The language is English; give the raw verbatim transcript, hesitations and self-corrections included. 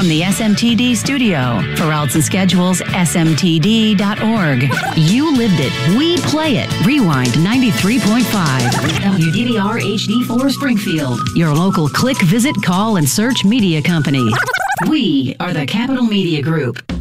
from the S M T D studio. For routes and schedules, S M T D dot org. You lived it. We play it. Rewind ninety-three point five. W D V R H D four Springfield. Your local click, visit, call, and search media company. We are the Capital Media Group.